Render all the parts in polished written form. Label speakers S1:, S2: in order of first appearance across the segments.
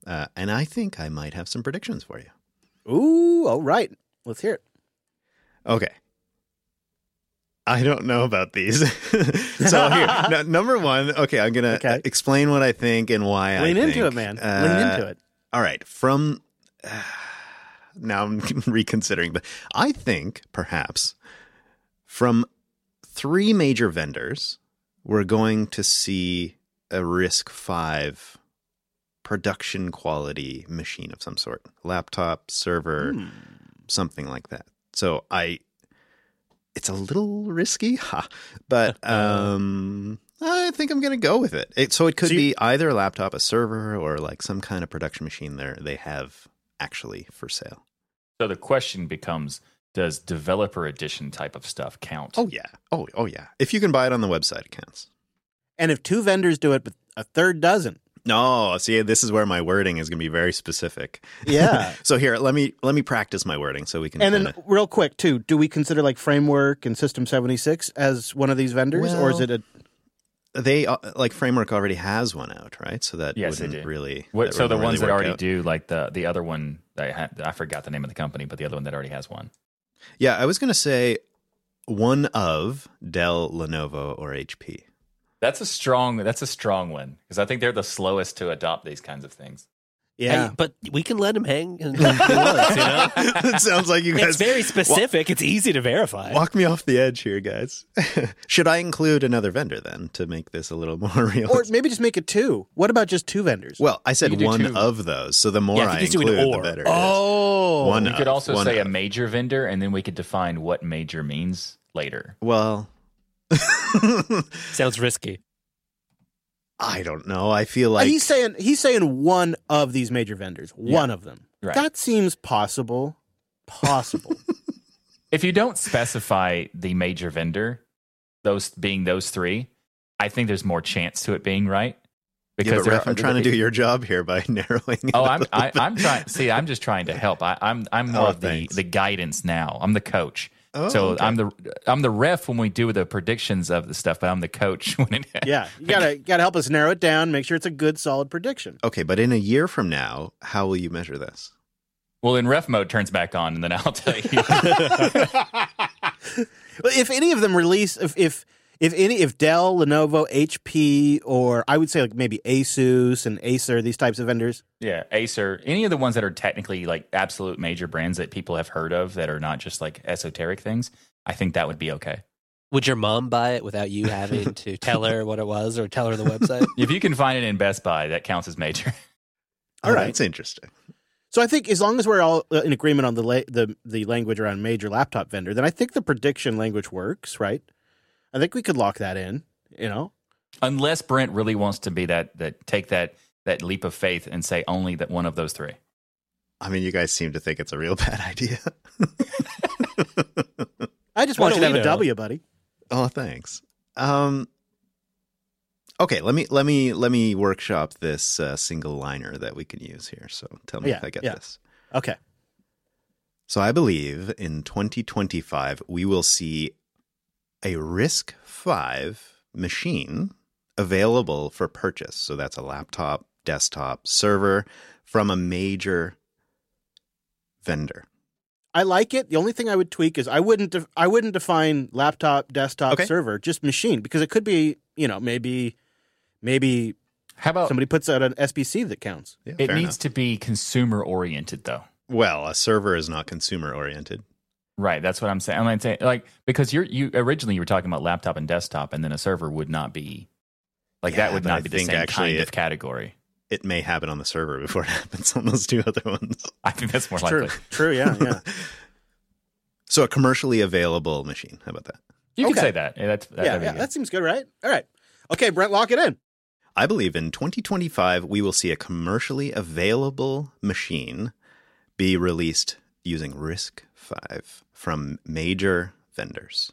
S1: and I think I might have some predictions for you.
S2: Ooh, all right. Let's hear it.
S1: Okay. I don't know about these. So here, number one, okay, I'm going to explain what I think and why I think.
S2: Lean into it, man. Lean into it.
S1: All right. Now I'm reconsidering, but I think perhaps from 3 major vendors, we're going to see a RISC-V production quality machine of some sort. Laptop, server, something like that. So it's a little risky, but I think I'm going to go with it. So it could be either a laptop, a server, or like some kind of production machine they have actually for sale.
S3: So the question becomes, does developer edition type of stuff count?
S1: Oh, yeah. Oh, yeah. If you can buy it on the website, it counts.
S2: And if 2 vendors do it, but a third doesn't.
S1: No, see, this is where my wording is going to be very specific.
S2: Yeah.
S1: So here, let me practice my wording so we can.
S2: And then, real quick, too, do we consider like Framework and System 76 as one of these vendors, or is it a?
S1: They like Framework already has one out, right? So that wouldn't really.
S3: So the ones that already do, like the other one, I forgot the name of the company, but the other one that already has one.
S1: Yeah, I was going to say one of Dell, Lenovo, or HP.
S3: That's a strong one because I think they're the slowest to adopt these kinds of things.
S2: Yeah,
S4: hey, but we can let him hang if he wants, you know?
S1: It sounds like you guys...
S4: It's very specific. It's easy to verify.
S1: Walk me off the edge here, guys. Should I include another vendor then to make this a little more realistic?
S2: Or maybe just make it 2. What about just 2 vendors?
S1: Well, I said one of those. So the more I include, the better.
S2: Oh.
S3: You could also say a major vendor, and then we could define what major means later.
S1: Well...
S4: Sounds risky.
S1: I don't know. I feel like
S2: he's saying one of these major vendors, one of them.
S3: Right.
S2: That seems possible.
S3: If you don't specify the major vendor, those being those 3, I think there's more chance to it being right.
S1: Because I'm trying to do your job here by narrowing it.
S3: Oh, I'm trying. See, I'm just trying to help. I'm more of the guidance now. I'm the coach.
S1: Oh,
S3: so
S1: okay.
S3: I'm the ref when we do the predictions of the stuff, but I'm the coach when it.
S2: Yeah, you gotta help us narrow it down, make sure it's a good, solid prediction.
S1: Okay, but in a year from now, how will you measure this?
S3: Well, in ref mode turns back on, and then I'll tell you.
S2: If any of them release, if Dell, Lenovo, HP, or I would say like maybe Asus and Acer, these types of vendors.
S3: Yeah, Acer, any of the ones that are technically like absolute major brands that people have heard of that are not just like esoteric things, I think that would be okay.
S4: Would your mom buy it without you having to tell her what it was or tell her the website?
S3: If you can find it in Best Buy, that counts as major.
S2: All right.
S1: That's interesting.
S2: So I think as long as we're all in agreement on the language around major laptop vendor, then I think the prediction language works, right? I think we could lock that in, you know?
S3: Unless Brent really wants to be that take that leap of faith and say only that one of those 3.
S1: I mean, you guys seem to think it's a real bad idea.
S2: I just want you to have a W, buddy.
S1: Oh, thanks. Okay, let me workshop this single liner that we can use here. So tell me if I get this.
S2: Okay.
S1: So I believe in 2025 we will see a RISC-V machine available for purchase. So that's a laptop, desktop, server from a major vendor.
S2: I like it. The only thing I would tweak is I wouldn't define laptop, desktop, server, just machine, because it could be, you know, maybe
S3: how about
S2: somebody puts out an SBC that counts.
S3: Yeah, it needs to be consumer oriented though.
S1: Well, a server is not consumer oriented.
S3: Right, that's what I'm saying. I'm saying like because you originally you were talking about laptop and desktop, and then a server would not be like that would not be the same kind of category.
S1: It may happen on the server before it happens on those 2 other ones.
S3: I think that's more likely.
S2: True, yeah.
S1: So a commercially available machine. How about that?
S3: You can say that.
S2: That seems good, right? All right. Okay, Brent, lock it in.
S1: I believe in 2025 we will see a commercially available machine be released using RISC-V from major vendors.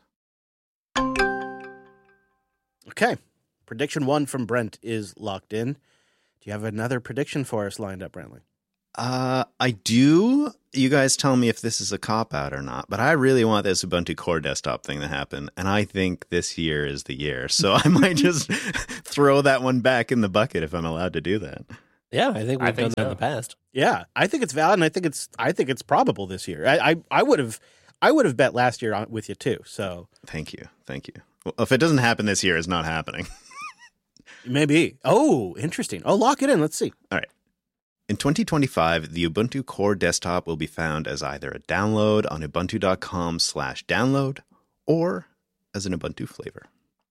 S2: Okay. Prediction 1 from Brent is locked in. Do you have another prediction for us lined up, Brantley?
S1: I do. You guys tell me if this is a cop-out or not, but I really want this Ubuntu Core desktop thing to happen, and I think this year is the year. So I might just throw that one back in the bucket if I'm allowed to do that.
S4: Yeah, I think we've done that
S3: so.
S4: in the past.
S2: Yeah, I think it's valid, and I think it's probable this year. I would have bet last year with you too. So
S1: Thank you. Well, if it doesn't happen this year, it's not happening.
S2: maybe. Oh, interesting. Oh, lock it in. Let's see.
S1: All right. In 2025, the Ubuntu Core desktop will be found as either a download on ubuntu.com/download or as an Ubuntu flavor.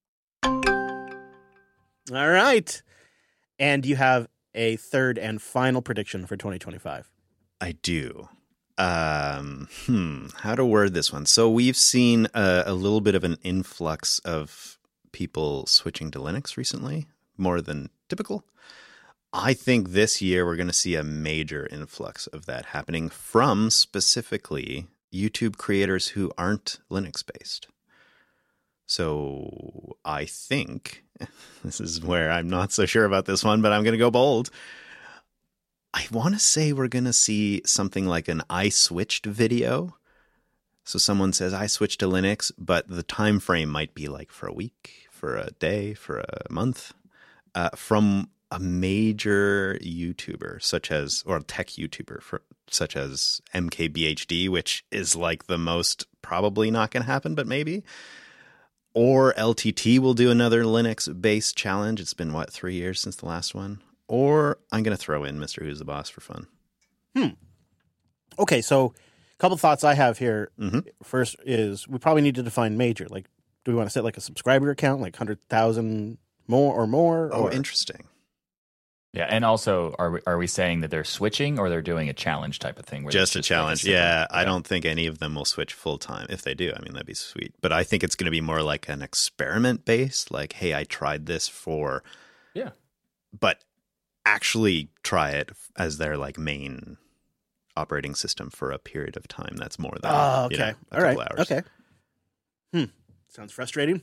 S2: All right. And you have a third and final prediction for 2025.
S1: I do. How to word this one? So we've seen a little bit of an influx of people switching to Linux recently, more than typical. I think this year we're going to see a major influx of that happening from specifically YouTube creators who aren't Linux-based. So I think, this is where I'm not so sure about this one, but I'm going to go bold. I want to say we're going to see something like an I switched video. So someone says, I switched to Linux, but the time frame might be like for a week, for a day, for a month, from a major YouTuber or a tech YouTuber such as MKBHD, which is like the most probably not going to happen, but maybe. Or LTT will do another Linux-based challenge. It's been, 3 years since the last one? Or I'm going to throw in Mr. Who's the Boss for fun.
S2: Okay, so a couple thoughts I have here.
S1: Mm-hmm.
S2: First is we probably need to define major. Like, do we want to set like a subscriber account, like 100,000 more?
S1: Oh,
S2: or
S1: interesting.
S3: Yeah, and also, are we saying that they're switching or they're doing a challenge type of thing? Where
S1: Just a
S3: it's
S1: challenge.
S3: like
S1: Yeah,
S3: okay.
S1: I don't think any of them will switch full time. If they do, I mean, that'd be sweet. But I think it's going to be more like an experiment based, like, hey, I tried this for...
S3: Yeah.
S1: But actually try it as their like main operating system for a period of time. That's more than
S2: okay.
S1: a couple hours.
S2: Okay. Sounds frustrating.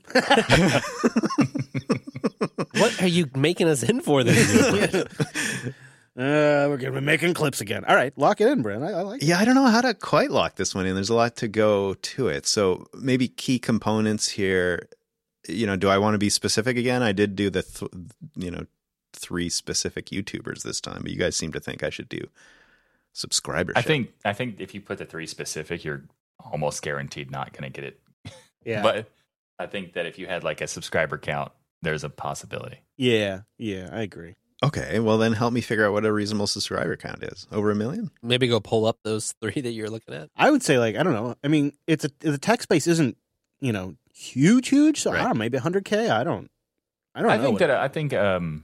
S4: What are you making us in for this?
S2: We're going to be making clips again. All right, lock it in, Brent. I like it.
S1: Yeah, I don't know how to quite lock this one in. There's a lot to go to it. So maybe key components here. Do I want to be specific again? I did do the, 3 specific YouTubers this time, but you guys seem to think I should do subscribership.
S3: I think if you put the 3 specific, you're almost guaranteed not going to get it.
S2: Yeah.
S3: But I think that if you had like a subscriber count, there's a possibility.
S2: Yeah, I agree.
S1: Okay, well then help me figure out what a reasonable subscriber count is. Over 1 million?
S4: Maybe go pull up those 3 that you're looking at.
S2: I would say like, I don't know. I mean, the tech space isn't, huge. So I don't know, maybe 100K. I don't know.
S3: I think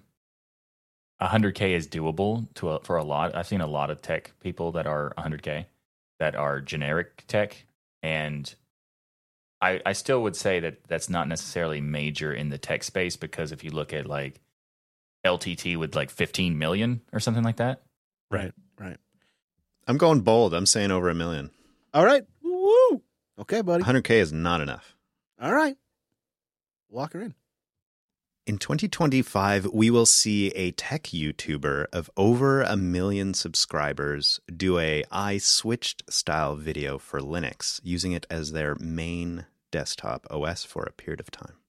S3: 100K is doable for a lot. I've seen a lot of tech people that are 100K that are generic tech, and I still would say that that's not necessarily major in the tech space, because if you look at like LTT with like 15 million or something like that.
S2: Right.
S1: I'm going bold. I'm saying over 1 million.
S2: All right. Woo. Okay, buddy.
S1: 100K is not enough.
S2: All right. Lock her in.
S1: In 2025, we will see a tech YouTuber of over 1 million subscribers do a I switched style video for Linux, using it as their main desktop OS for a period of time.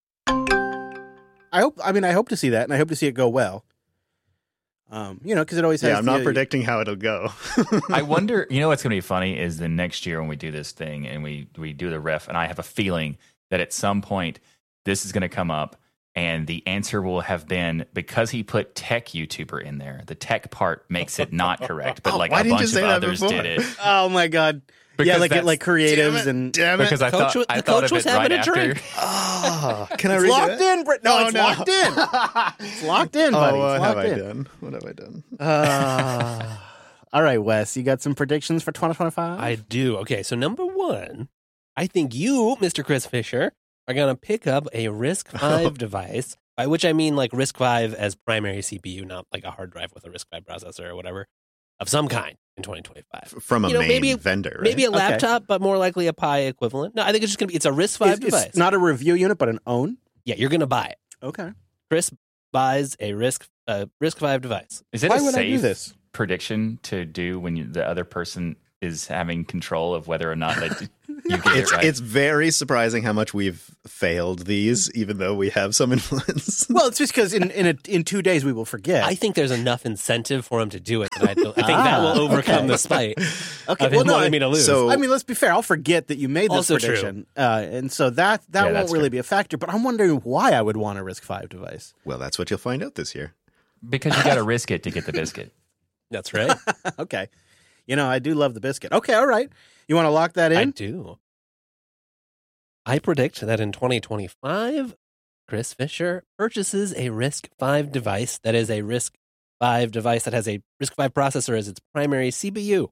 S2: I hope to see that, and I hope to see it go well. Because it always has.
S1: Yeah, I'm not predicting how it'll go.
S3: I wonder, what's going to be funny is the next year when we do this thing and we do the ref, and I have a feeling that at some point this is going to come up, and the answer will have been, because he put tech YouTuber in there, the tech part makes it not correct, but like
S1: why
S3: a
S1: didn't you
S3: bunch of
S1: say that
S3: others
S1: before?
S3: did it.
S2: Oh my god.
S3: Because
S2: like creatives and
S1: Damn it.
S3: Because I thought
S4: the
S3: I
S4: coach
S3: thought of
S4: was
S3: it
S4: having
S3: right
S4: a
S3: after.
S4: drink.
S1: Oh, can I
S2: it's
S1: redo
S2: locked
S1: it?
S2: in, Britt. No,
S1: Oh,
S2: it's
S1: no.
S2: locked in. It's locked in, buddy.
S1: Oh, what
S2: It's
S1: have
S2: locked
S1: I
S2: in.
S1: done? What have I done?
S2: All right, Wes, you got some predictions for 2025?
S4: I do. Okay, so number 1, I think you, Mr. Chris Fisher, are going to pick up a RISC-V device, by which I mean like RISC-V as primary CPU, not like a hard drive with a RISC-V processor or whatever, of some kind in 2025.
S1: From a main vendor, right?
S4: Maybe a laptop, but more likely a Pi equivalent. No, I think it's just going to be, it's a RISC-V device.
S2: It's not a review unit, but an own?
S4: Yeah, you're going to buy it.
S2: Okay.
S4: Chris buys a RISC-V device.
S3: Is it
S2: Why
S3: a
S2: would I do
S3: safe
S2: this?
S3: prediction to do when the other person is having control of whether or not they You get it right.
S1: It's very surprising how much we've failed these, even though we have some influence.
S2: Well, it's just because in 2 days we will forget.
S4: I think there's enough incentive for him to do it that I think that will overcome the spite
S2: Okay,
S4: of him wanting me to lose.
S1: so-
S2: I mean, let's be fair. I'll forget that you made this
S4: Also true.
S2: prediction, and so that won't
S3: that's
S2: really
S3: true.
S2: be a factor. But I'm wondering why I would want a Risk 5 device.
S1: Well, that's what you'll find out this year.
S3: Because you got to risk it to get the biscuit.
S4: That's right.
S2: Okay, I do love the biscuit. Okay, all right. You want to lock that
S4: I
S2: in?
S4: do. I predict that in 2025, Chris Fisher purchases a RISC-V device that is a RISC-V device that has a RISC-V processor as its primary CPU.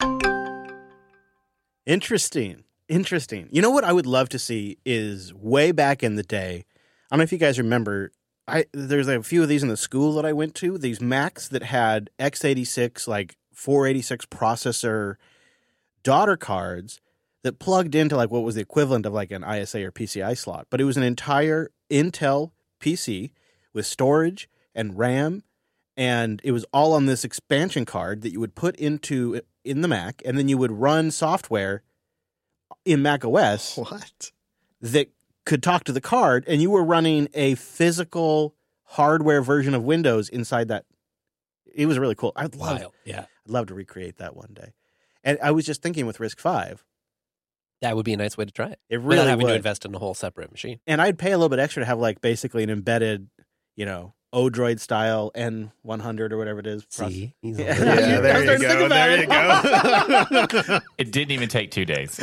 S2: Interesting. You know what I would love to see is way back in the day. I don't know if you guys remember. There's a few of these in the school that I went to. These Macs that had x86, like 486 processor daughter cards that plugged into like what was the equivalent of like an ISA or PCI slot. But it was an entire Intel PC with storage and RAM, and it was all on this expansion card that you would put in the Mac, and then you would run software in Mac OS
S1: What?
S2: that could talk to the card, and you were running a physical hardware version of Windows inside that. It was really cool. I'd
S4: Wild. Yeah.
S2: love to recreate that one day. And I was just thinking with RISC-V,
S4: That would be a nice way to try it.
S2: it
S4: Without
S2: really
S4: having to
S2: would.
S4: invest in a whole separate machine.
S2: And I'd pay a little bit extra to have like basically an embedded, Odroid style N100 or whatever it is.
S4: See? He's
S2: Yeah.
S4: all
S2: Yeah,
S4: right.
S2: there you go. There you go.
S3: It didn't even take 2 days.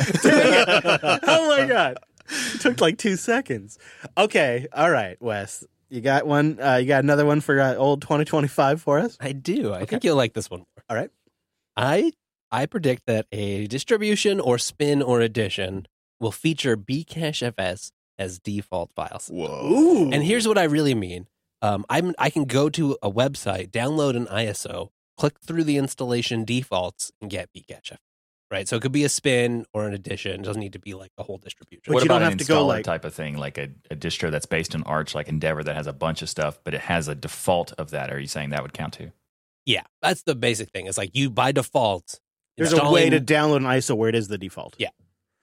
S2: Oh my God. It took like 2 seconds. Okay. All right, Wes. You got one? You got another one for old 2025 for us?
S4: I do. I think you'll like this one more.
S2: All right.
S4: I predict that a distribution or spin or addition will feature Bcachefs as default file system.
S1: Whoa.
S4: And here's what I really mean. I can go to a website, download an ISO, click through the installation defaults, and get Bcachef. Right? So it could be a spin or an addition. It doesn't need to be like the whole distribution.
S2: But
S3: What
S2: you
S3: about
S2: don't
S3: an
S2: have to go,
S3: installer
S2: like-
S3: type of thing, like a distro that's based on Arch, like Endeavor, that has a bunch of stuff, but it has a default of that? Are you saying that would count too?
S4: Yeah, that's the basic thing. It's like you, by default,
S2: There's a way to
S4: installing-
S2: download an ISO where it is the default.
S4: Yeah.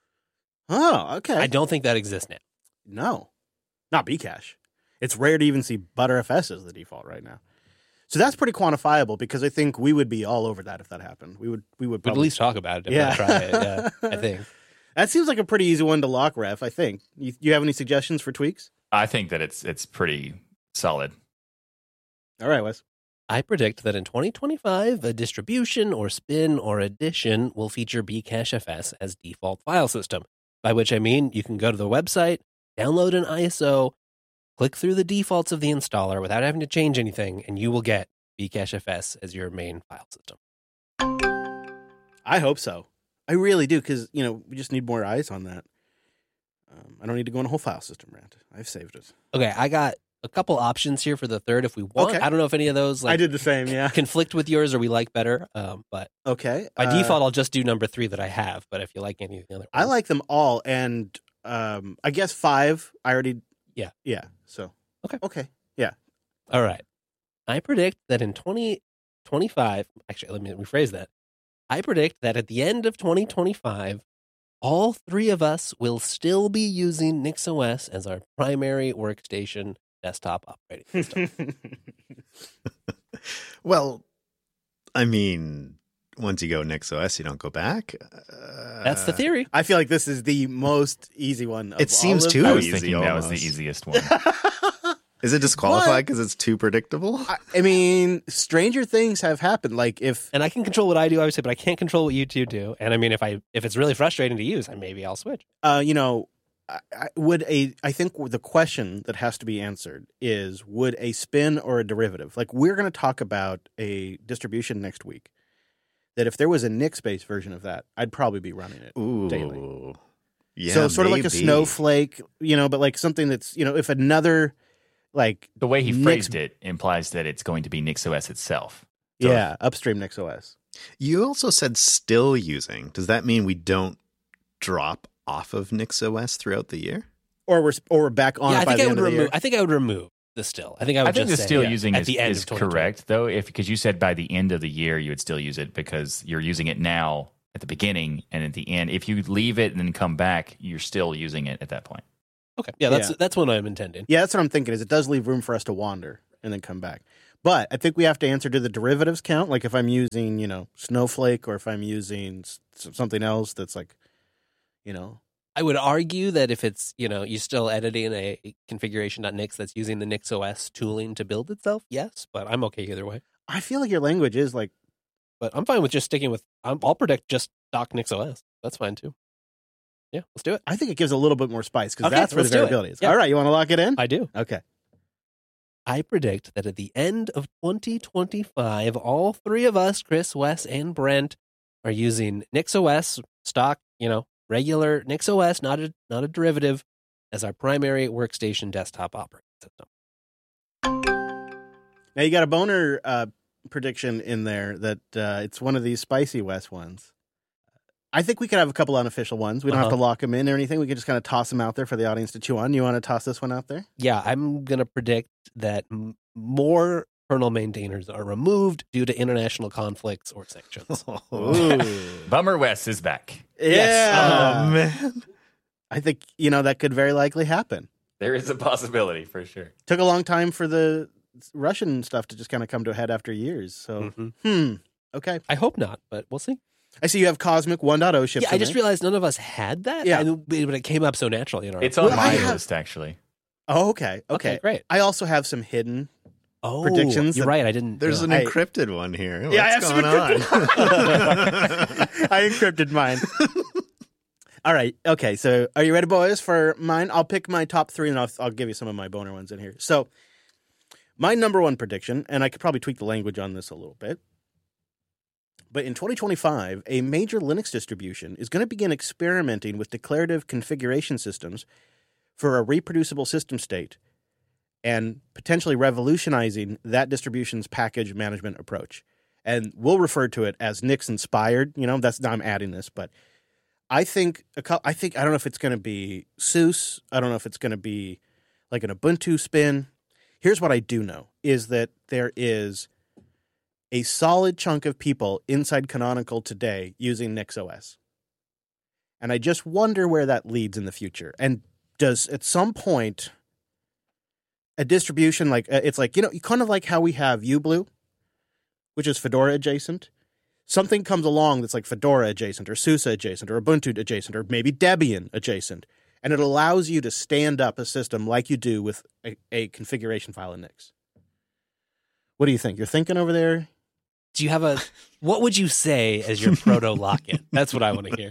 S2: Oh, okay.
S4: I don't think that exists now.
S2: No, not Bcache. It's rare to even see Btrfs as the default right now. So that's pretty quantifiable because I think we would be all over that if that happened. We would
S4: We'd at
S2: probably
S4: least talk about it if
S2: Yeah.
S4: I try it. Yeah, I think.
S2: That seems like a pretty easy one to lock, Ref. I think. You have any suggestions for tweaks?
S3: I think that it's pretty solid.
S2: All right, Wes.
S4: I predict that in 2025, a distribution or spin or addition will feature Bcachefs as default file system, by which I mean you can go to the website, download an ISO, click through the defaults of the installer without having to change anything, and you will get Bcachefs as your main file system.
S2: I hope so. I really do because we just need more eyes on that. I don't need to go on a whole file system rant. I've saved it.
S4: Okay, I got a couple options here for the third if we want.
S2: Okay.
S4: I don't know if any of those
S2: I did the same. Yeah.
S4: conflict with yours or we like better, but
S2: Okay.
S4: by default, I'll just do number 3 that I have. But if you like any of the other ones.
S2: I like them all, and I guess 5. I already.
S4: Yeah.
S2: Yeah. So. Okay.
S4: All right. I predict that in 2025, actually, let me rephrase that. I predict that at the end of 2025, all 3 of us will still be using NixOS as our primary workstation desktop operating system.
S1: Well, I mean, once you go NixOS, you don't go back.
S4: That's the theory.
S2: I feel like this is the most easy one. Of
S1: It seems
S2: all of
S1: too
S2: them.
S3: I was
S1: easy,
S3: thinking that was the
S1: almost.
S3: easiest one.
S1: Is it disqualified because it's too predictable?
S2: I mean, stranger things have happened. Like if
S4: And I can control what I do, obviously, but I can't control what you two do. And I mean, if it's really frustrating to use, maybe I'll switch.
S2: I think the question that has to be answered is, would a spin or a derivative? Like we're going to talk about a distribution next week. That if there was a Nix-based version of that, I'd probably be running it.
S1: Ooh.
S2: daily.
S1: Yeah,
S2: So sort of like a
S1: maybe.
S2: snowflake, but like something that's, if another like
S3: The way he
S2: Nix-
S3: phrased it implies that it's going to be NixOS itself. So
S2: upstream NixOS.
S1: You also said still using. Does that mean we don't drop off of NixOS throughout the year?
S2: Or we're back on
S4: Yeah,
S2: it by the end of the year.
S4: I think I would remove the still. I think I would
S3: I think
S4: just
S3: the
S4: say,
S3: still
S4: yeah,
S3: using
S4: at the end
S3: is
S4: of 2020.
S3: correct, though, because you said by the end of the year you would still use it because you're using it now at the beginning and at the end. If you leave it and then come back, you're still using it at that point.
S4: Okay. Yeah, that's what I'm intending.
S2: Yeah, that's what I'm thinking. Is it does leave room for us to wander and then come back. But I think we have to answer, do the derivatives count? Like if I'm using, Snowflake, or if I'm using something else that's like,
S4: I would argue that if it's, you're still editing a configuration.nix that's using the NixOS tooling to build itself, yes, but I'm okay either way.
S2: I feel like your language is like,
S4: But I'm fine with just sticking with, I'll predict just stock NixOS. That's fine too. Yeah, let's do it.
S2: I think it gives a little bit more spice because
S4: Okay,
S2: that's where the
S4: let's do it.
S2: variability is.
S4: Yeah.
S2: All right, you want to lock it in?
S4: I do.
S2: Okay.
S4: I predict that at the end of 2025, all three of us, Chris, Wes, and Brent, are using NixOS stock, regular NixOS, not a derivative, as our primary workstation desktop operating system.
S2: Now you got a boner prediction in there that it's one of these spicy West ones. I think we could have a couple unofficial ones. We don't have to lock them in or anything. We could just kind of toss them out there for the audience to chew on. You want to toss this one out there?
S4: Yeah, I'm going to predict that more kernel maintainers are removed due to international conflicts or sanctions.
S3: Bummer West is back.
S2: Yeah.
S1: Oh, man.
S2: I think, that could very likely happen.
S3: There is a possibility for sure.
S2: Took a long time for the Russian stuff to just kind of come to a head after years. So, okay.
S4: I hope not, but we'll see.
S2: I see you have Cosmic 1.0 ships.
S4: Yeah, I just realized none of us had that.
S2: Yeah.
S4: But it came up so naturally in our.
S3: It's on
S2: Well,
S3: my
S2: I have-
S3: list, actually.
S2: Oh, okay.
S4: Okay, great.
S2: I also have some hidden.
S4: Oh,
S2: predictions
S4: You're
S2: that-
S4: right. I didn't.
S1: There's an
S2: Hey.
S1: encrypted one here. What's
S2: Yeah, I have some
S1: going on?
S2: I encrypted mine. All right. Okay. So, are you ready, boys, for mine? I'll pick my top three, and I'll give you some of my boner ones in here. So, my number one prediction, and I could probably tweak the language on this a little bit, but in 2025, a major Linux distribution is going to begin experimenting with declarative configuration systems for a reproducible system state and potentially revolutionizing that distribution's package management approach. And we'll refer to it as Nix inspired. That's now I'm adding this, but I think I don't know if it's going to be SUSE. I don't know if it's going to be like an Ubuntu spin. Here's what I do know is that there is a solid chunk of people inside Canonical today using NixOS. And I just wonder where that leads in the future. And does at some point a distribution like it's like, kind of like how we have UBlue, which is Fedora adjacent. Something comes along that's like Fedora adjacent or SUSE adjacent or Ubuntu adjacent or maybe Debian adjacent. And it allows you to stand up a system like you do with a configuration file in Nix. What do you think? You're thinking over there?
S4: Do you have what would you say as your proto lock-in? That's what I want to hear.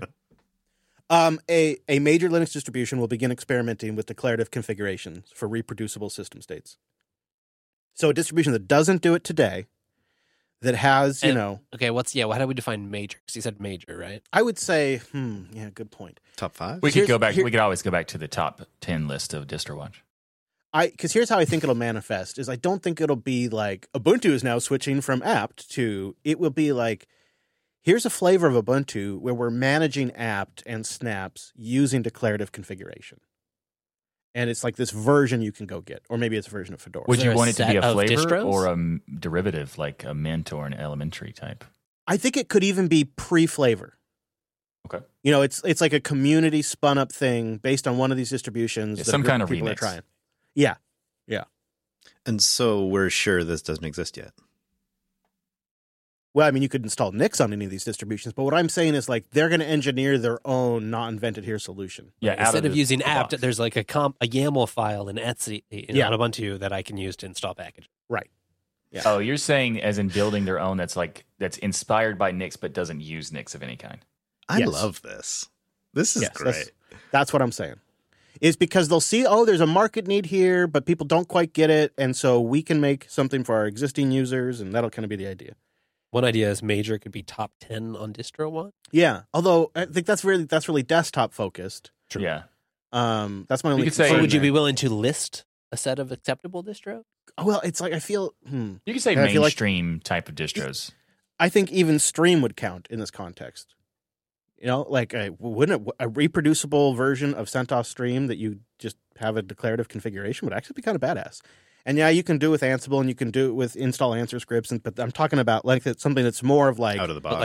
S2: A major Linux distribution will begin experimenting with declarative configurations for reproducible system states. So a distribution that doesn't do it today, that has,
S4: Okay, how do we define major? Because you said major, right?
S2: I would say, good point.
S1: Top 5?
S3: We
S2: Here's-
S3: could go back.
S2: here-
S3: We could always go back to the top 10 list of DistroWatch.
S2: Because here's how I think it'll manifest: is I don't think it'll be like Ubuntu is now switching from apt to. It will be like, here's a flavor of Ubuntu where we're managing apt and snaps using declarative configuration, and it's like this version you can go get, or maybe it's a version of Fedora.
S3: Would
S4: there
S3: you
S4: a
S3: want it to be
S4: set
S3: a
S4: of
S3: flavor
S4: distros?
S3: or a derivative, like a Mint or an Elementary type?
S2: I think it could even be pre-flavor.
S3: Okay.
S2: It's like a community spun up thing based on one of these distributions.
S3: It's
S2: that a
S3: some
S2: group
S3: kind of
S2: people are
S3: remix.
S2: trying. Yeah.
S1: And so we're sure this doesn't exist yet.
S2: Well, I mean, you could install Nix on any of these distributions, but what I'm saying is like they're going to engineer their own not invented here solution.
S3: Yeah.
S4: Instead of using
S3: the
S4: apt,
S3: box.
S4: there's like a YAML file in Etsy
S2: Yeah.
S4: on Ubuntu that I can use to install packages.
S2: Right. Yeah.
S3: Oh, you're saying as in building their own that's inspired by Nix but doesn't use Nix of any kind.
S1: I
S2: Yes.
S1: love this. This is
S2: Yes,
S1: great.
S2: That's what I'm saying. Is because they'll see, there's a market need here, but people don't quite get it, and so we can make something for our existing users, and that'll kind of be the idea.
S4: One idea is major could be top 10 on DistroWatch.
S2: Yeah, although I think that's really desktop focused.
S3: Yeah.
S2: That's my only.
S3: could say-
S2: concern
S4: So would you
S2: there.
S4: be willing to list a set of acceptable distros?
S2: Well, it's like I feel.
S3: You could say
S2: And I feel like-
S3: mainstream type of distros.
S2: I think even Stream would count in this context. Like wouldn't a reproducible version of CentOS Stream that you just have a declarative configuration would actually be kind of badass. And yeah, you can do it with Ansible and you can do it with install answer scripts, but I'm talking about like something that's more of like
S1: Out of the box.
S4: like-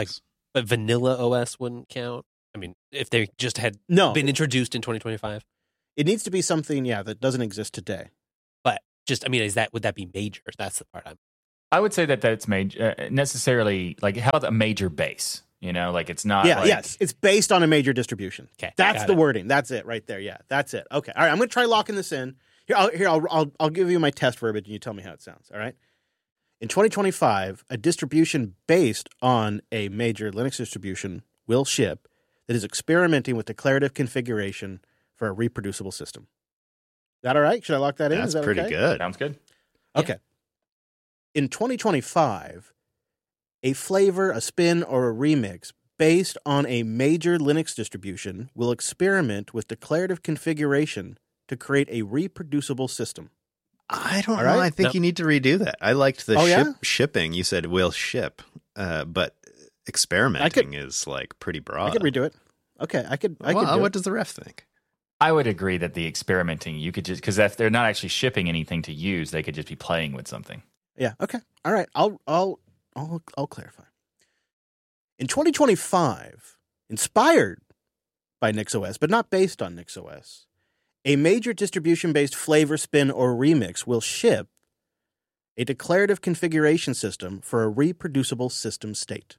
S4: But vanilla OS wouldn't count. I mean, if they just had
S2: No,
S4: been introduced in 2025.
S2: it needs to be something, that doesn't exist today.
S4: But just, I mean, would that be major? That's the part
S3: I would say that that's necessarily like how about a major base? Like it's not.
S2: Yes, it's based on a major distribution.
S4: Okay,
S2: That's
S4: got
S2: the
S4: it.
S2: wording. That's it right there. Yeah, that's it. Okay, all right. I'm going to try locking this in. I'll give you my test verbiage, and you tell me how it sounds. All right. In 2025, a distribution based on a major Linux distribution will ship that is experimenting with declarative configuration for a reproducible system. Is that all right? Should I lock that in?
S1: That's
S2: Is that
S1: pretty
S2: okay?
S1: good.
S3: Sounds good.
S2: Okay. In 2025, a flavor, a spin, or a remix based on a major Linux distribution will experiment with declarative configuration to create a reproducible system.
S1: I don't
S2: All
S1: know.
S2: right?
S1: I think
S4: No.
S1: you need to redo that. I liked the
S2: Oh, yeah?
S1: shipping. You said will ship, but experimenting is like pretty broad.
S2: I could redo it. Okay, I could do
S1: What
S2: it.
S1: does the ref think?
S3: I would agree that the experimenting, you could just, because if they're not actually shipping anything to use, they could just be playing with something.
S2: Yeah. Okay. All right. I'll clarify. In 2025, inspired by NixOS, but not based on NixOS, a major distribution-based flavor, spin, or remix will ship a declarative configuration system for a reproducible system state.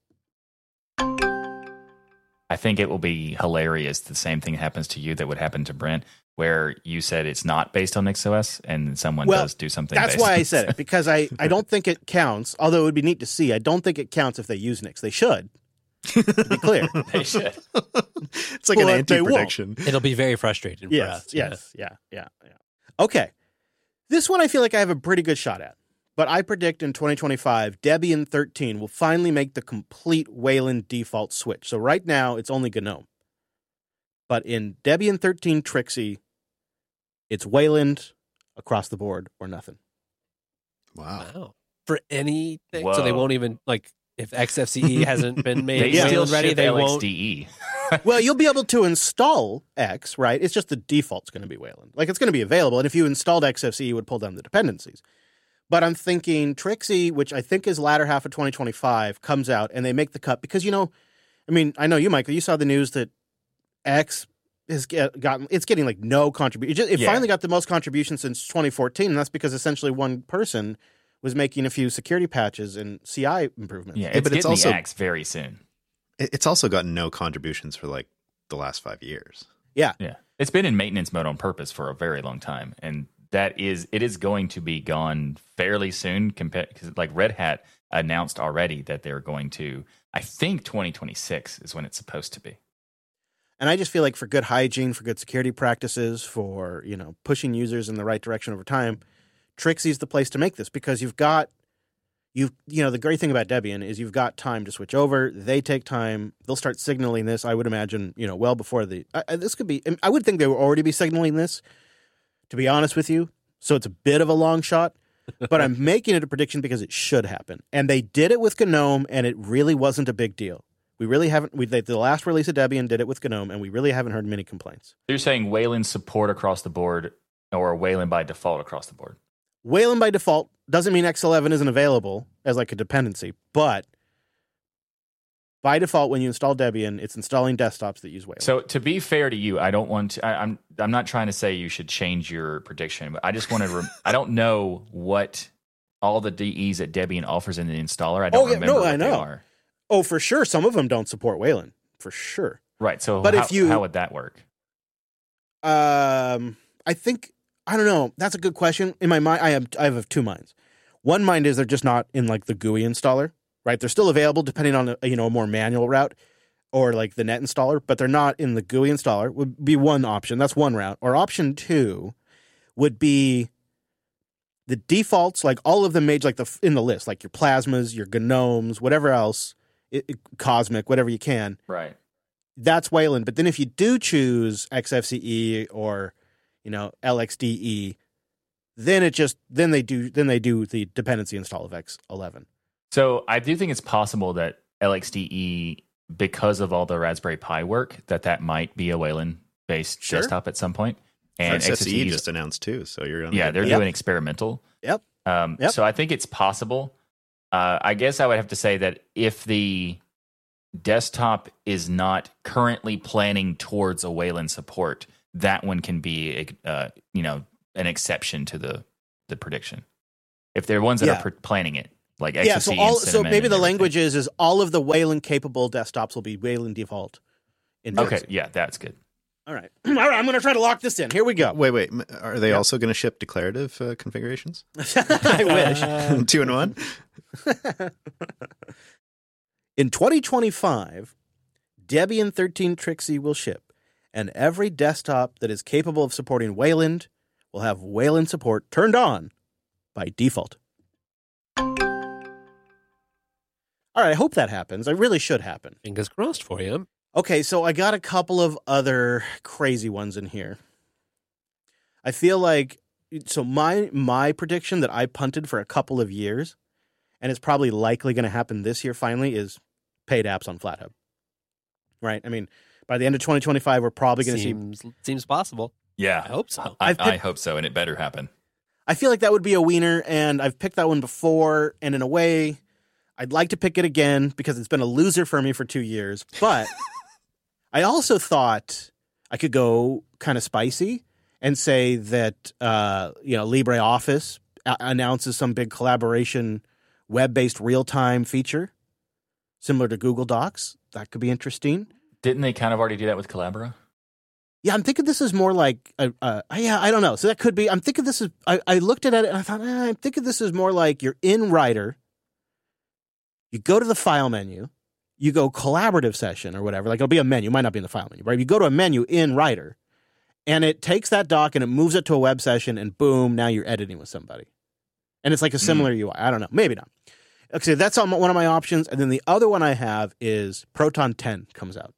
S3: I think it will be hilarious. The same thing happens to you that would happen to Brent, where you said it's not based on NixOS and someone
S2: Well,
S3: does do something.
S2: That's
S3: based
S2: why
S3: on
S2: I said it, because I don't think it counts, although it would be neat to see. I don't think it counts if they use Nix. They should, to be clear.
S3: They should.
S1: It's like
S2: Well,
S1: an
S2: they won't.
S1: anti-prediction.
S4: It'll be very frustrating for us.
S2: Yes. Yeah. Okay. This one I feel like I have a pretty good shot at. But I predict in 2025, Debian 13 will finally make the complete Wayland default switch. So right now, it's only GNOME. But in Debian 13 Trixie, it's Wayland across the board or nothing.
S1: Wow.
S4: Wow. For anything. So they
S3: Whoa.
S4: won't even, like, if XFCE hasn't been
S3: They
S4: made
S3: still
S4: Wayland ready,
S3: ship
S4: they won't.
S3: LXDE.
S2: Well, you'll be able to install X, right? It's just the default's going to be Wayland. Like, it's going to be available. And if you installed XFCE, you would pull down the dependencies. But I'm thinking Trixie, which I think is latter half of 2025, comes out and they make the cut because, I know you, Michael, you saw the news that X has it's getting like no contribution. It
S3: Yeah.
S2: finally got the most contribution since 2014, and that's because essentially one person was making a few security patches and CI improvements.
S3: Yeah,
S1: Yeah,
S3: it's
S1: but it's
S3: getting
S1: also-
S3: the axe very soon.
S1: It's also gotten no contributions for like the last 5 years.
S3: Yeah, it's been in maintenance mode on purpose for a very long time, and it is going to be gone fairly soon. Because like Red Hat announced already that they're going to. I think 2026 is when it's supposed to be.
S2: And I just feel like for good hygiene, for good security practices, for, pushing users in the right direction over time, Trixie's the place to make this because the great thing about Debian is you've got time to switch over. They take time. They'll start signaling this, I would imagine, well before this could be, I would think they would already be signaling this, to be honest with you. So it's a bit of a long shot, but I'm making it a prediction because it should happen. And they did it with GNOME and it really wasn't a big deal. We really haven't, the last release of Debian did it with GNOME and we really haven't heard many complaints.
S3: You're saying Wayland support across the board or Wayland by default across the board?
S2: Wayland by default doesn't mean X11 isn't available as like a dependency, but by default, when you install Debian, it's installing desktops that use Wayland.
S3: So to be fair to you, I don't want to. I'm not trying to say you should change your prediction, but I just want to. I don't know what all the DEs that Debian offers in the installer. I don't remember what they are.
S2: Oh, for sure, some of them don't support Wayland, for sure.
S3: Right. So,
S2: But
S3: how would that work?
S2: I think I don't know. That's a good question. In my mind, I have two minds. One mind is they're just not in like the GUI installer, right? They're still available depending on a more manual route or like the net installer, but they're not in the GUI installer. Would be one option. That's one route. Or option two would be the defaults, like all of them made like in the list, like your Plasmas, your Gnomes, whatever else, Cosmic, whatever you can.
S3: Right.
S2: That's Wayland. But then if you do choose XFCE or LXDE, then they do the dependency install of X11.
S3: So I do think it's possible that LXDE, because of all the Raspberry Pi work, that might be a Wayland-based
S2: Sure.
S3: desktop at some point.
S1: And
S3: And
S1: XFCE
S3: XFCE
S1: just announced too, so you're on.
S3: they're
S2: Yep.
S3: doing experimental.
S2: Yep.
S3: So I think it's possible. I guess I would have to say that if the desktop is not currently planning towards a Wayland support, that one can be an exception to the prediction. If they're ones that are planning it, like XFCE and
S2: so maybe the language is all of the Wayland capable desktops will be Wayland default.
S3: Okay, yeah, that's good.
S2: All right, I'm going to try to lock this in. Here we go.
S1: Wait. Are they also going to ship declarative configurations?
S2: I wish.
S1: 2 in 1?
S2: In 2025, Debian 13 Trixie will ship, and every desktop that is capable of supporting Wayland will have Wayland support turned on by default. All right, I hope that happens. It really should happen.
S4: Fingers crossed for you.
S2: Okay, so I got a couple of other crazy ones in here. I feel like, so my prediction that I punted for a couple of years, and it's probably likely going to happen this year finally, is paid apps on FlatHub. Right? I mean, by the end of 2025, we're probably going to see...
S4: Seems possible.
S3: Yeah.
S4: I hope so.
S3: I hope so, and it better happen.
S2: I feel like that would be a wiener, and I've picked that one before, and in a way, I'd like to pick it again because it's been a loser for me for 2 years, but I also thought I could go kind of spicy and say that, LibreOffice announces some big collaboration web-based real-time feature similar to Google Docs. That could be interesting.
S3: Didn't they kind of already do that with Collabora?
S2: Yeah, I'm thinking this is more like, I don't know. So that could be, I'm thinking this is, I looked at it and I thought, I'm thinking this is more like you're in Writer, you go to the file menu, you go collaborative session or whatever, like it'll be a menu, it might not be in the file menu, right? You go to a menu in Writer and it takes that doc and it moves it to a web session and boom, now you're editing with somebody. And it's like a similar UI. I don't know, maybe not. Okay, that's one of my options. And then the other one I have is Proton 10 comes out.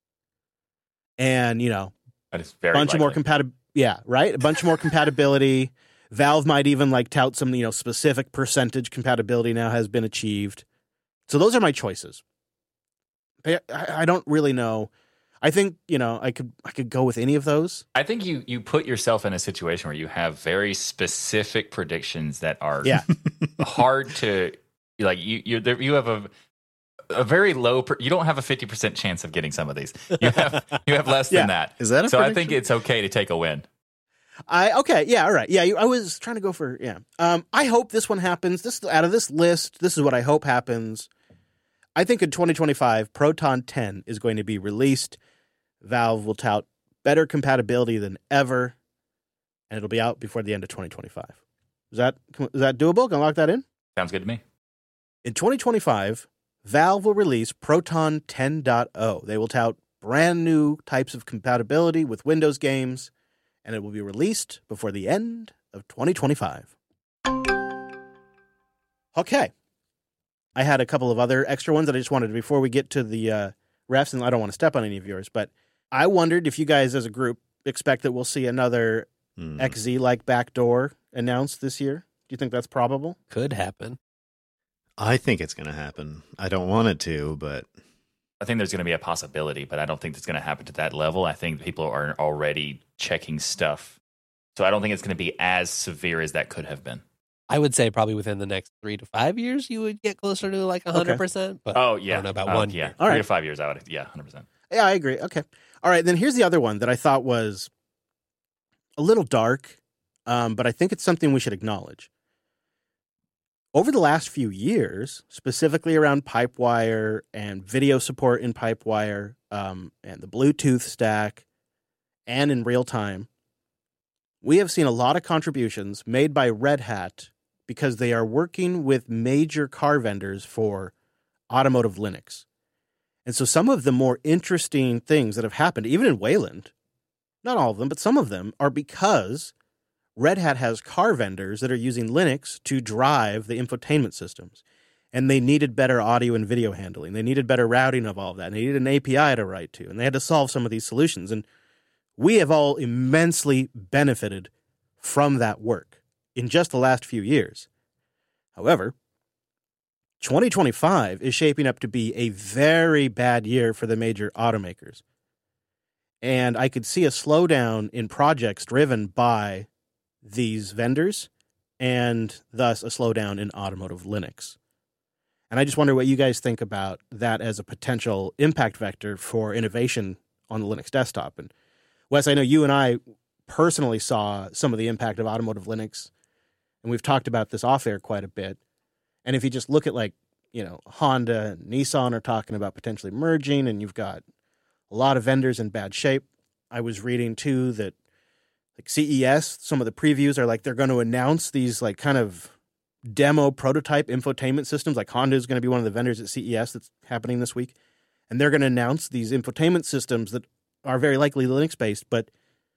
S2: And,
S3: that is very
S2: bunch
S3: likely.
S2: of more compatibility. Yeah, right? A bunch more compatibility. Valve might even tout some, specific percentage compatibility now has been achieved. So those are my choices. I don't really know. I think, I could go with any of those.
S3: I think you put yourself in a situation where you have very specific predictions that are hard to, you have a very low. You don't have a 50% chance of getting some of these. You have less than that.
S1: Is that a
S3: so?
S1: prediction?
S3: I think it's okay to take a win.
S2: Okay, yeah, all right, yeah. I was trying to go for I hope this one happens. This out of this list, this is what I hope happens. I think in 2025, Proton 10 is going to be released. Valve will tout better compatibility than ever, and it'll be out before the end of 2025. Is that doable? Can I lock that in?
S3: Sounds good to me.
S2: In 2025. Valve will release Proton 10.0. They will tout brand new types of compatibility with Windows games, and it will be released before the end of 2025. Okay. I had a couple of other extra ones that I just wanted to, before we get to the refs, and I don't want to step on any of yours, but I wondered if you guys as a group expect that we'll see another XZ-like backdoor announced this year. Do you think that's probable?
S4: Could happen.
S1: I think it's going to happen. I don't want it to, but
S3: I think there's going to be a possibility, but I don't think it's going to happen to that level. I think people are already checking stuff. So I don't think it's going to be as severe as that could have been.
S4: I would say probably within the next 3 to 5 years, you would get closer to like 100%. But
S3: oh, yeah.
S4: I don't know about 1 year.
S3: Yeah, 3 to 5 years, I would. Yeah, 100%.
S2: Yeah, I agree. Okay. All right, then here's the other one that I thought was a little dark, but I think it's something we should acknowledge. Over the last few years, specifically around Pipewire and video support in Pipewire and the Bluetooth stack and in real time, we have seen a lot of contributions made by Red Hat because they are working with major car vendors for automotive Linux. And so some of the more interesting things that have happened, even in Wayland, not all of them, but some of them are because Red Hat has car vendors that are using Linux to drive the infotainment systems. And they needed better audio and video handling. They needed better routing of all of that. And they needed an API to write to. And they had to solve some of these solutions. And we have all immensely benefited from that work in just the last few years. However, 2025 is shaping up to be a very bad year for the major automakers. And I could see a slowdown in projects driven by these vendors, and thus a slowdown in automotive Linux. And I just wonder what you guys think about that as a potential impact vector for innovation on the Linux desktop. And Wes, I know you and I personally saw some of the impact of automotive Linux, and we've talked about this off air quite a bit. And if you just look at Honda and Nissan are talking about potentially merging, and you've got a lot of vendors in bad shape. I was reading too that CES, some of the previews are they're going to announce these kind of demo prototype infotainment systems. Like Honda is going to be one of the vendors at CES that's happening this week. And they're going to announce these infotainment systems that are very likely Linux based, but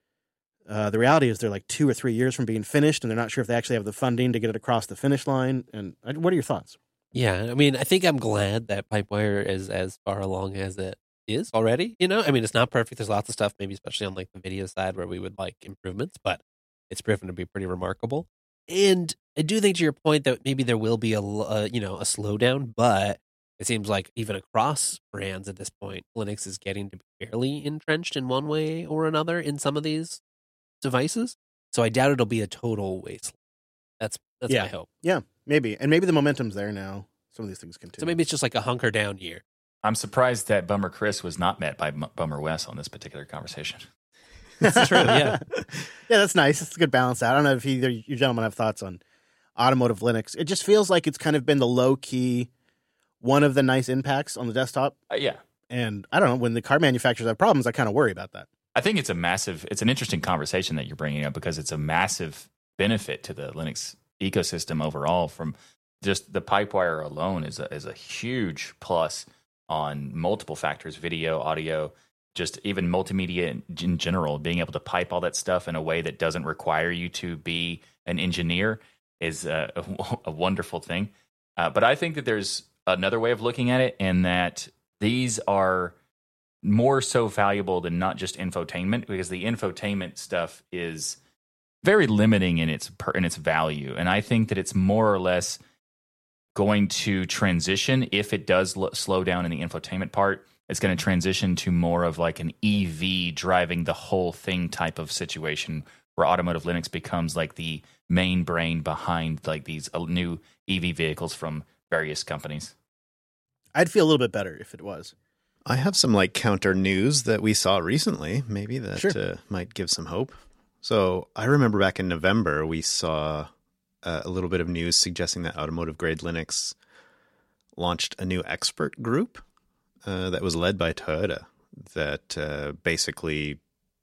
S2: the reality is they're 2 or 3 years from being finished, and they're not sure if they actually have the funding to get it across the finish line. And what are your thoughts?
S4: Yeah, I mean, I think I'm glad that Pipewire is as far along as it is already. I mean, it's not perfect. There's lots of stuff, maybe especially on the video side where we would like improvements, but it's proven to be pretty remarkable. And I do think to your point that maybe there will be a slowdown, but it seems like even across brands at this point, Linux is getting to be fairly entrenched in one way or another in some of these devices. So I doubt it'll be a total wasteland. That's my hope.
S2: Yeah, maybe. And maybe the momentum's there now. Some of these things continue.
S4: So maybe it's just a hunker down year.
S3: I'm surprised that Bummer Chris was not met by Bummer Wes on this particular conversation.
S4: That's true, yeah.
S2: Yeah, that's nice. It's a good balance. I don't know if either you gentlemen have thoughts on automotive Linux. It just feels like it's kind of been the low-key, one of the nice impacts on the desktop.
S3: Yeah.
S2: And I don't know, when the car manufacturers have problems, I kind of worry about that.
S3: I think it's an interesting conversation that you're bringing up because it's a massive benefit to the Linux ecosystem overall. From just the Pipewire alone is a huge plus on multiple factors: video, audio, just even multimedia in general. Being able to pipe all that stuff in a way that doesn't require you to be an engineer is a wonderful thing. But I think that there's another way of looking at it, and that these are more so valuable than not just infotainment, because the infotainment stuff is very limiting in its value. And I think that it's more or less going to transition. If it does slow down in the infotainment part, it's going to transition to more of an EV driving the whole thing type of situation, where automotive Linux becomes the main brain behind these new EV vehicles from various companies.
S2: I'd feel a little bit better if it was.
S1: I have some counter news that we saw recently. Maybe that might give some hope. So I remember back in November, we saw a little bit of news suggesting that Automotive Grade Linux launched a new expert group that was led by Toyota that basically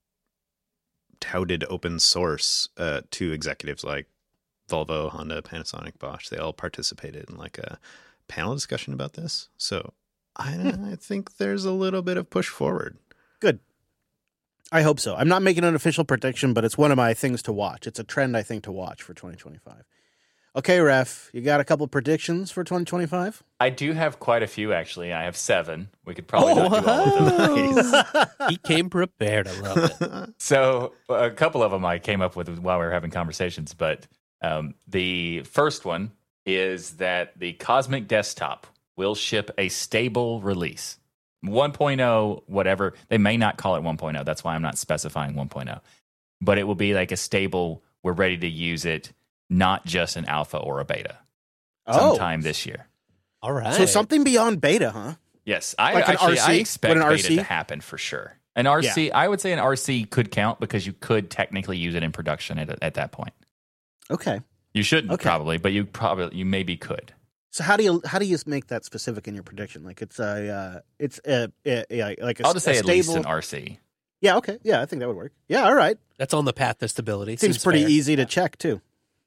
S1: touted open source to executives like Volvo, Honda, Panasonic, Bosch. They all participated in a panel discussion about this. So I think there's a little bit of push forward.
S2: Good. I hope so. I'm not making an official prediction, but it's one of my things to watch. It's a trend, I think, to watch for 2025. Okay, Ref, you got a couple predictions for 2025?
S3: I do have quite a few, actually. I have 7. We could probably not do all of them.
S4: He came prepared. I love it.
S3: So a couple of them I came up with while we were having conversations, but the first one is that the Cosmic Desktop will ship a stable release. 1.0, whatever. They may not call it 1.0. That's why I'm not specifying 1.0. But it will be a stable, we're ready to use it, not just an alpha or a beta. Sometime this year.
S4: All right.
S2: So something beyond beta, huh?
S3: Yes.
S2: An
S3: I
S2: RC?
S3: expect
S2: An
S3: beta
S2: RC?
S3: to happen for sure. An RC, I would say an RC could count because you could technically use it in production at that point.
S2: Okay.
S3: You shouldn't probably, but you maybe could.
S2: So how do you make that specific in your prediction? I'll just say
S3: at least an RC.
S2: Yeah, okay. Yeah, I think that would work. Yeah, all right.
S4: That's on the path to stability.
S2: Seems pretty
S4: fair.
S2: easy to check too.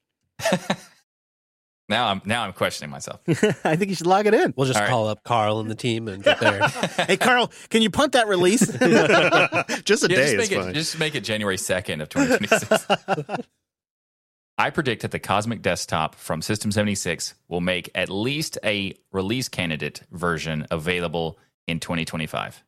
S3: Now I'm questioning myself.
S2: I think you should log it in.
S4: We'll just call up Carl and the team and get there.
S2: Hey, Carl, can you punt that release?
S1: Just a day is fine.
S3: Just make it January 2nd of 2026. I predict that the Cosmic Desktop from System 76 will make at least a release candidate version available in 2025.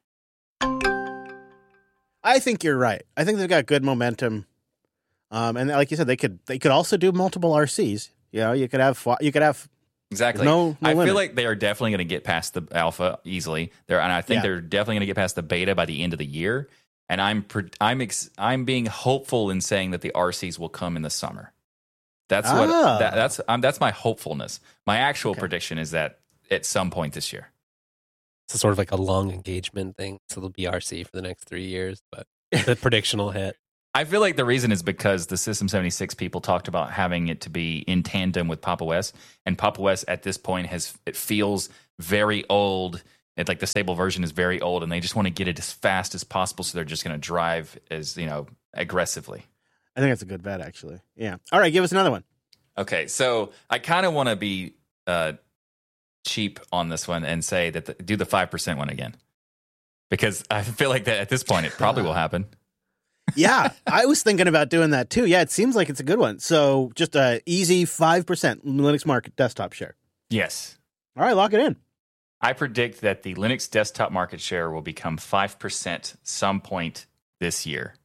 S2: I think you're right. I think they've got good momentum, and like you said, they could also do multiple RCs. You could have
S3: exactly.
S2: No
S3: I
S2: limit.
S3: feel like they are definitely going to get past the alpha easily. And I think they're definitely going to get past the beta by the end of the year. And I'm being hopeful in saying that the RCs will come in the summer. That's my hopefulness. My actual prediction is that at some point this year.
S4: It's sort of like a long engagement thing. So it'll be RC for the next 3 years, but the prediction will hit.
S3: I feel like the reason is because the System 76 people talked about having it to be in tandem with Pop! OS, and Pop! OS at this point it feels very old. It's like the stable version is very old, and they just want to get it as fast as possible, so they're just going to drive as aggressively.
S2: I think that's a good bet, actually. Yeah. All right, give us another one.
S3: Okay, so I kind of want to be cheap on this one and say that do the 5% one again, because I feel like that at this point it probably will happen.
S2: Yeah, I was thinking about doing that too. Yeah, it seems like it's a good one. So just a easy 5% Linux market desktop share.
S3: Yes.
S2: All right, lock it in.
S3: I predict that the Linux desktop market share will become 5% some point this year.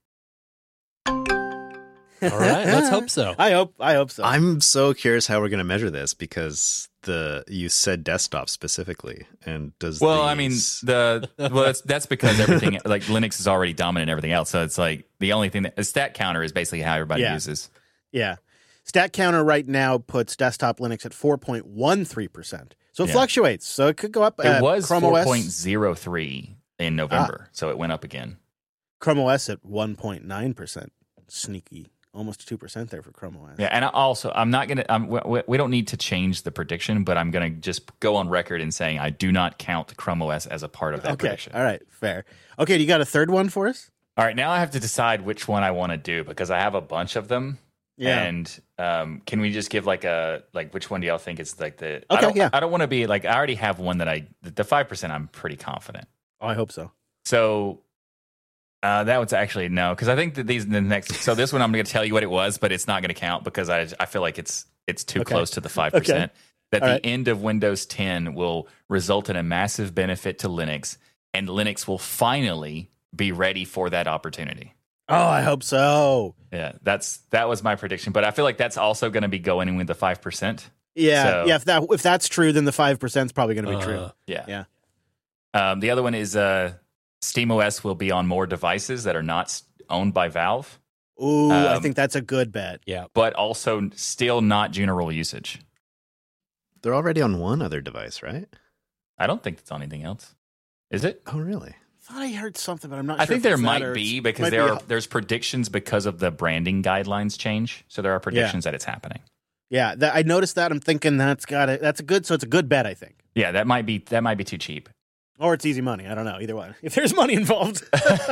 S4: All right, let's hope so.
S2: I hope so.
S1: I'm so curious how we're going to measure this because you said desktop specifically, and does
S3: that's because everything like Linux is already dominant in everything else. So it's like the only thing a stat counter is basically how everybody uses.
S2: Yeah, stat counter right now puts desktop Linux at 4.13%. So it fluctuates. So it could go up.
S3: It was
S2: Chrome
S3: 4.03 in November, so it went up again.
S2: Chrome OS at 1.9%. Sneaky. Almost 2% there for Chrome OS.
S3: Yeah, and I'm not going to. We don't need to change the prediction, but I'm going to just go on record in saying I do not count Chrome OS as a part of that prediction.
S2: All right, fair. Okay, you got a third one for us?
S3: All right, now I have to decide which one I want to do because I have a bunch of them.
S2: Yeah.
S3: And can we just give which one do y'all think is like the?
S2: Okay,
S3: I don't want to be like I already have one that the 5%. I'm pretty confident.
S2: Oh, I hope so.
S3: So. That one's actually no, because I think that the next. So this one I'm going to tell you what it was, but it's not going to count because I feel like it's too close to the 5%.
S2: Okay.
S3: That the end of Windows 10 will result in a massive benefit to Linux, and Linux will finally be ready for that opportunity.
S2: Oh, I hope so.
S3: Yeah, that was my prediction, but I feel like that's also going to be going in with the 5%.
S2: Yeah, so, if that's true, then the 5% is probably going to be true.
S3: Yeah. The other one is SteamOS will be on more devices that are not owned by Valve.
S2: Ooh, I think that's a good bet.
S4: Yeah.
S3: But also still not general usage.
S1: They're already on one other device, right?
S3: I don't think it's on anything else. Is it?
S1: Oh, really?
S2: I thought I heard something, but I'm not sure.
S3: I think there might be because there's predictions because of the branding guidelines change. So there are predictions that it's happening.
S2: Yeah, I noticed that. I'm thinking that's a good bet, I think.
S3: Yeah, that might be too cheap.
S2: Or it's easy money. I don't know. Either one. If there's money involved.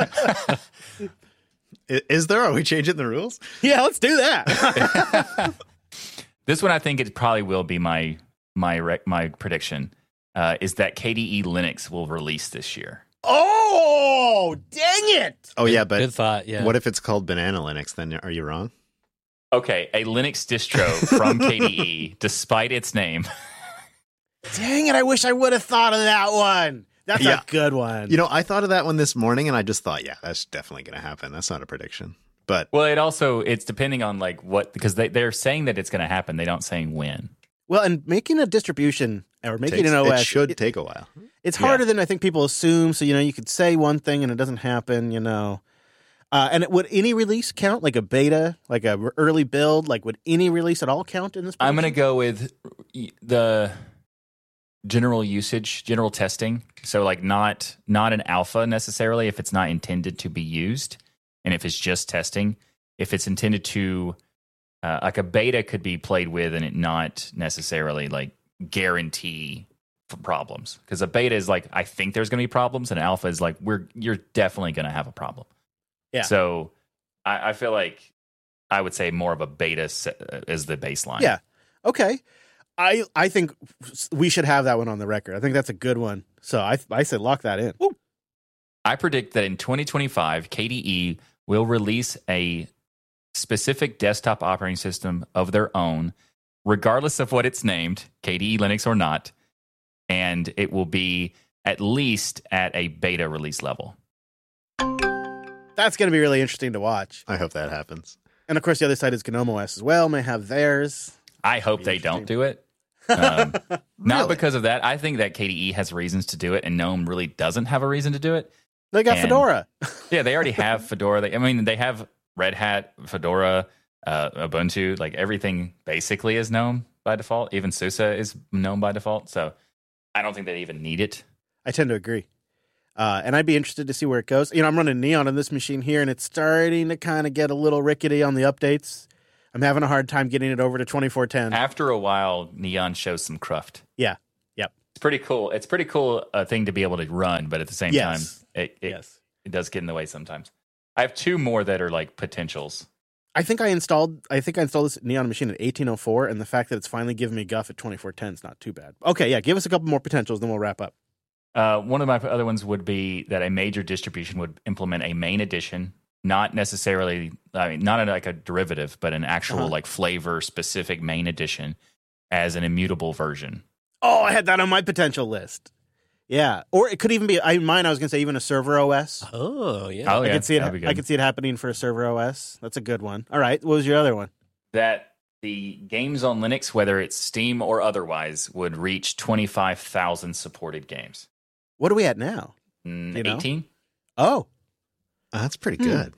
S1: Is there? Are we changing the rules?
S2: Yeah, let's do that.
S3: This one I think it probably will be my prediction is that KDE Linux will release this year.
S2: Oh, dang it.
S1: Oh, yeah, but
S4: good thought, yeah.
S1: What if it's called Banana Linux? Then are you wrong?
S3: Okay, a Linux distro from KDE, despite its name.
S2: Dang it, I wish I would have thought of that one. That's a good one.
S1: I thought of that one this morning, and I just thought, that's definitely going to happen. That's not a prediction. But
S3: well, it's depending on like what, because they're saying that it's going to happen. They don't saying when.
S2: Well, and making a distribution or making an OS.
S1: It should take a while.
S2: It's harder than I think people assume. So, you could say one thing and it doesn't happen, And would any release count, like a beta, like a early build? Like, would any release at all count in this prediction?
S3: I'm going to go with the general usage, general testing. So like not an alpha necessarily if it's not intended to be used. And if it's just testing, if it's intended to, like a beta could be played with and it not necessarily like guarantee problems. Because a beta is like, I think there's going to be problems, and an alpha is like, you're definitely going to have a problem.
S2: Yeah.
S3: So I feel like I would say more of a beta as the baseline.
S2: Yeah. Okay. I think we should have that one on the record. I think that's a good one. So I said lock that in. Woo.
S3: I predict that in 2025, KDE will release a specific desktop operating system of their own, regardless of what it's named, KDE Linux or not, and it will be at least at a beta release level.
S2: That's going to be really interesting to watch.
S1: I hope that happens.
S2: And of course, the other side is GNOME OS as well. May have theirs.
S3: I hope they don't do it. Not because of that. I think that KDE has reasons to do it, and GNOME really doesn't have a reason to do it.
S2: They got Fedora.
S3: Yeah, they already have Fedora. They have Red Hat, Fedora, Ubuntu. Like everything basically is GNOME by default. Even SUSE is GNOME by default. So I don't think they even need it.
S2: I tend to agree. And I'd be interested to see where it goes. I'm running Neon on this machine here, and it's starting to kind of get a little rickety on the updates. I'm having a hard time getting it over to 2410.
S3: After a while, Neon shows some cruft.
S2: Yeah. Yep.
S3: It's pretty cool. It's pretty cool thing to be able to run, but at the same time, it does get in the way sometimes. I have two more that are like potentials.
S2: I think I installed this Neon machine at 1804, and the fact that it's finally giving me guff at 2410 is not too bad. Okay, yeah, give us a couple more potentials, then we'll wrap up.
S3: One of my other ones would be that a major distribution would implement a main edition, not necessarily, not like a derivative, but an actual like flavor specific main edition as an immutable version.
S2: Oh, I had that on my potential list. Yeah, or it could even be. I was going to say even a server OS.
S4: Oh yeah,
S3: oh,
S2: I
S3: yeah.
S2: could see it. I could see it happening for a server OS. That's a good one. All right, what was your other one?
S3: That the games on Linux, whether it's Steam or otherwise, would reach 25,000 supported games.
S2: What are we at now?
S3: 18?
S2: Oh,
S1: That's pretty good.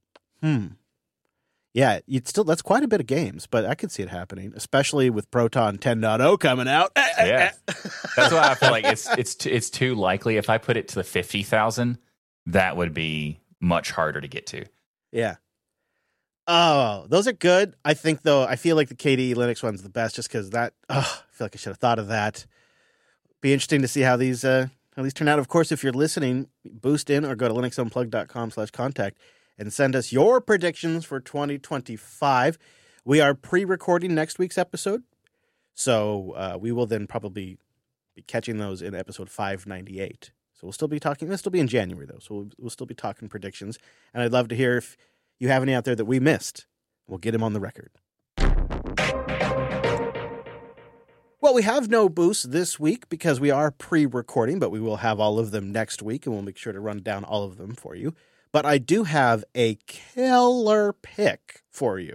S2: Yeah, that's quite a bit of games, but I could see it happening, especially with Proton 10.0 coming out.
S3: Yeah, that's why I feel like it's too likely. If I put it to the 50,000, that would be much harder to get to.
S2: Yeah. Oh, those are good. I think though, I feel like the KDE Linux one's the best, just because I feel like I should have thought of that. Be interesting to see how these turn out. Of course, if you're listening, boost in or go to linuxunplugged.com/contact and send us your predictions for 2025. We are pre-recording next week's episode, so we will then probably be catching those in episode 598. So we'll still be talking. This will be in January, though, so we'll still be talking predictions. And I'd love to hear if you have any out there that we missed. We'll get them on the record. Well, we have no boosts this week because we are pre-recording, but we will have all of them next week, and we'll make sure to run down all of them for you. But I do have a killer pick for you.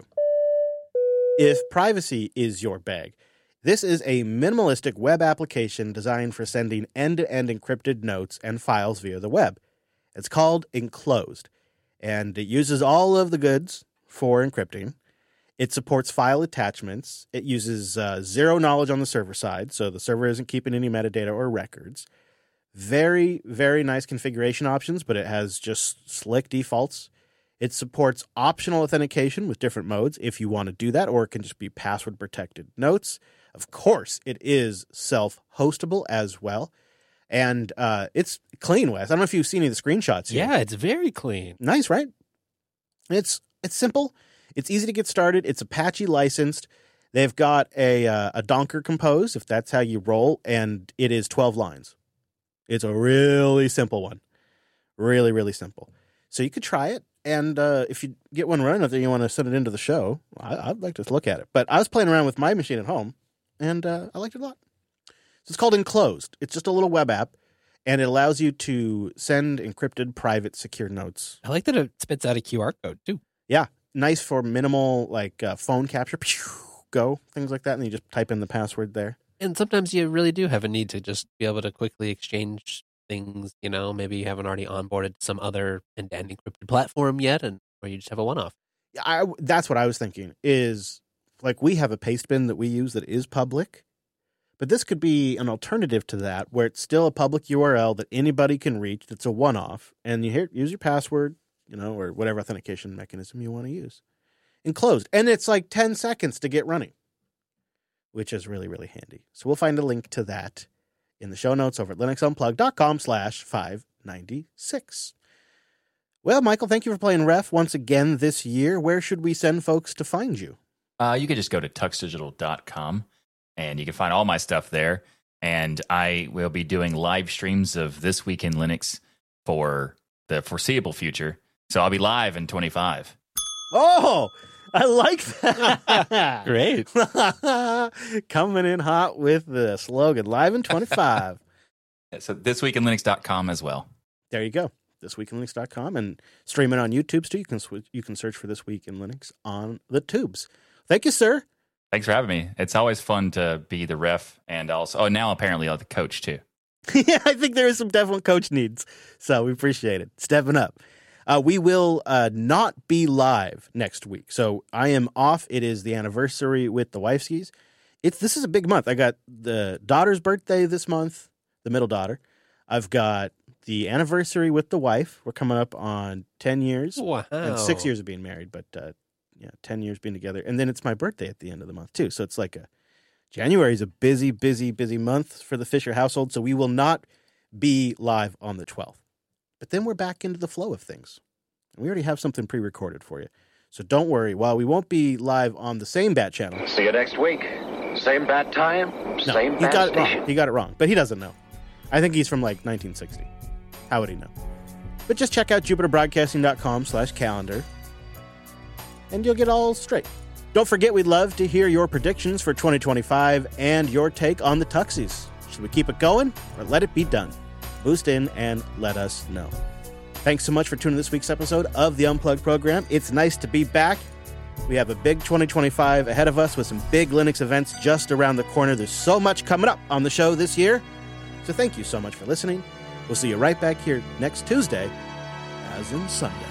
S2: If privacy is your bag, this is a minimalistic web application designed for sending end-to-end encrypted notes and files via the web. It's called Enclosed, and it uses all of the goods for encrypting. It supports file attachments. It uses zero knowledge on the server side, so the server isn't keeping any metadata or records. Very, very nice configuration options, but it has just slick defaults. It supports optional authentication with different modes if you want to do that, or it can just be password-protected notes. Of course, it is self-hostable as well. And it's clean, Wes. I don't know if you've seen any of the screenshots here.
S4: Yeah, it's very clean.
S2: Nice, right? It's simple. It's easy to get started. It's Apache licensed. They've got a Docker Compose, if that's how you roll, and it is 12 lines. It's a really simple one. Really, really simple. So you could try it, and if you get one running, if you want to send it into the show, I'd like to look at it. But I was playing around with my machine at home, and I liked it a lot. So it's called Enclosed. It's just a little web app, and it allows you to send encrypted, private, secure notes.
S4: I like that it spits out a QR code, too.
S2: Yeah, nice for minimal, like phone capture, go, things like that, and you just type in the password there.
S4: And sometimes you really do have a need to just be able to quickly exchange things, maybe you haven't already onboarded some other end-to-end encrypted platform yet, or you just have a one-off.
S2: That's what I was thinking, is like we have a paste bin that we use that is public, but this could be an alternative to that where it's still a public URL that anybody can reach that's a one-off, and you use your password, or whatever authentication mechanism you want to use. Enclosed. And it's like 10 seconds to get running, which is really, really handy. So we'll find a link to that in the show notes over at linuxunplugged.com/596. Well, Michael, thank you for playing Ref once again this year. Where should we send folks to find you?
S3: You can just go to tuxdigital.com, and you can find all my stuff there. And I will be doing live streams of This Week in Linux for the foreseeable future. So I'll be live in 25.
S2: Oh, I like that.
S4: Great.
S2: Coming in hot with the slogan, live in 25.
S3: So thisweekinlinux.com as well.
S2: There you go. Thisweekinlinux.com, and stream it on YouTube too. You can search for This Week in Linux on the tubes. Thank you, sir.
S3: Thanks for having me. It's always fun to be the ref and also, now apparently the coach too.
S2: Yeah, I think there is some definite coach needs. So we appreciate it. Stepping up. We will not be live next week. So I am off. It is the anniversary with the Wifeskis. This is a big month. I got the daughter's birthday this month. the middle daughter. I've got the anniversary with the wife. We're coming up on 10 years.
S4: Wow.
S2: And 6 years of being married, but 10 years being together. And then it's my birthday at the end of the month, too. So it's like January is a busy, busy, busy month for the Fisher household. So we will not be live on the 12th. But then we're back into the flow of things. And we already have something pre-recorded for you. So don't worry. While we won't be live on the same bat channel.
S5: See you next week. Same bat time, same
S2: he
S5: bat
S2: got it
S5: station.
S2: wrong. He got it wrong, but he doesn't know. I think he's from like 1960. How would he know? But just check out jupiterbroadcasting.com/calendar and you'll get all straight. Don't forget, we'd love to hear your predictions for 2025 and your take on the Tuxies. Should we keep it going or let it be done? Boost in and let us know. Thanks so much for tuning in this week's episode of the Unplugged program. It's nice to be back. We have a big 2025 ahead of us with some big Linux events just around the corner. There's so much coming up on the show this year. So thank you so much for listening. We'll see you right back here next Tuesday, as in Sunday.